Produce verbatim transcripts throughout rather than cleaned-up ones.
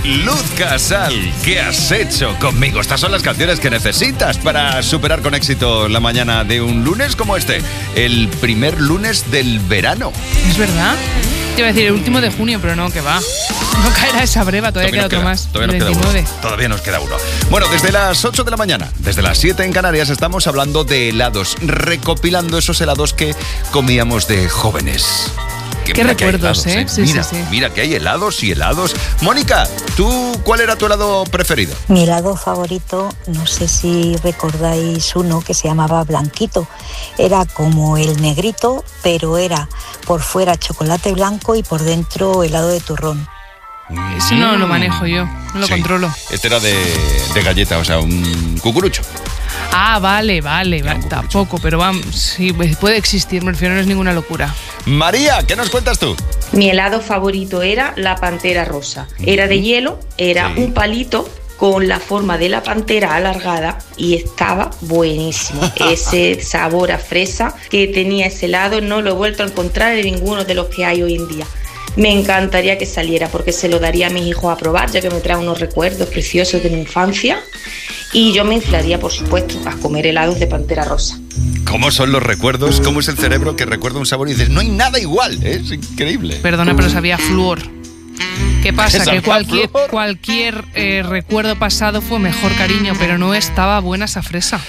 Luz Casal, ¿qué has hecho conmigo? Estas son las canciones que necesitas para superar con éxito la mañana de un lunes como este, el primer lunes del verano. Es verdad. Te iba a decir el último de junio, pero no, que va. No caerá esa breva, todavía, todavía queda otro más. Todavía nos queda uno. Todavía nos queda uno. Bueno, desde las ocho de la mañana, desde las siete en Canarias, estamos hablando de helados, recopilando esos helados que comíamos de jóvenes. Que Qué recuerdos, ¿eh? ¿eh? Sí, mira, sí, sí. Mira que hay helados y helados. Mónica, ¿tú cuál era tu helado preferido? Mi helado favorito, no sé si recordáis uno que se llamaba Blanquito. Era como el negrito, pero era por fuera chocolate blanco y por dentro helado de turrón. Eso no lo manejo yo, no lo sí. controlo. Este era de, de galleta, o sea, un cucurucho. Ah, vale, vale, vale. Tampoco, pero vamos, sí, puede existir, me refiero, no es ninguna locura. María, ¿qué nos cuentas tú? Mi helado favorito era la pantera rosa. Era de hielo, era sí. un palito con la forma de la pantera alargada y estaba buenísimo. Ese sabor a fresa que tenía ese helado no lo he vuelto a encontrar en ninguno de los que hay hoy en día. Me encantaría que saliera porque se lo daría a mis hijos a probar, ya que me trae unos recuerdos preciosos de mi infancia. Y yo me inflaría, por supuesto, a comer helados de pantera rosa. ¿Cómo son los recuerdos? ¿Cómo es el cerebro que recuerda un sabor y dices, no hay nada igual? ¿Eh? Es increíble. Perdona, pero sabía flúor. ¿Qué pasa? Que cualquier, cualquier eh, recuerdo pasado fue mejor, cariño, pero no estaba buena esa fresa.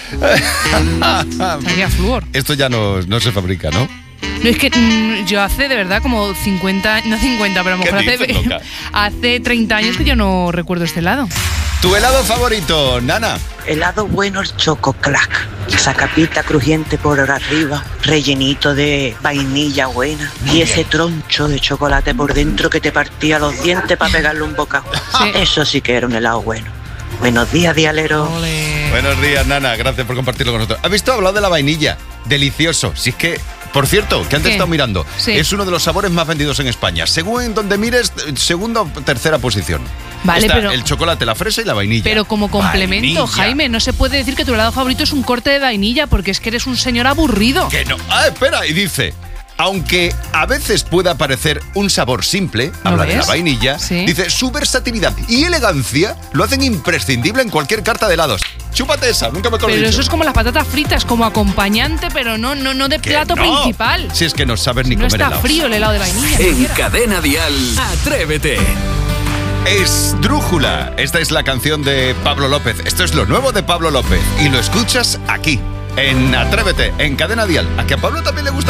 Sabía flúor. Esto ya no, no se fabrica, ¿no? No, es que mmm, yo hace de verdad como cincuenta, no cincuenta, pero a lo mejor hace, dices, hace treinta años que yo no recuerdo este helado. ¿Tu helado favorito, Nana? Helado bueno, el Choco Clack. Esa capita crujiente por arriba, rellenito de vainilla buena. Muy y bien. Ese troncho de chocolate por dentro que te partía los dientes para pegarle un bocado. Sí. Eso sí que era un helado bueno. Buenos días, dialero. Olé. Buenos días, Nana. Gracias por compartirlo con nosotros. ¿Has visto? Hablado de la vainilla. Delicioso. Si es que... Por cierto, que antes he estado mirando, sí. es uno de los sabores más vendidos en España. Según en donde mires, segunda o tercera posición. Vale, Está pero... el chocolate, la fresa y la vainilla. Pero como complemento, vainilla. Jaime, no se puede decir que tu helado favorito es un corte de vainilla porque es que eres un señor aburrido. Que no. Ah, espera, y dice... Aunque a veces pueda parecer un sabor simple, habla de la vainilla, ¿sí? Dice, su versatilidad y elegancia lo hacen imprescindible en cualquier carta de helados. Chúpate esa, nunca me acuerdo. Pero dicho. Eso es como las patatas fritas, como acompañante, pero no, no, no de plato no. principal. Si es que no sabes ni no comer está helados. Frío el helado de vainilla. En Cadena Dial, Atrévete. Esdrújula. Esta es la canción de Pablo López. Esto es lo nuevo de Pablo López. Y lo escuchas aquí, en Atrévete, en Cadena Dial. A que a Pablo también le gusta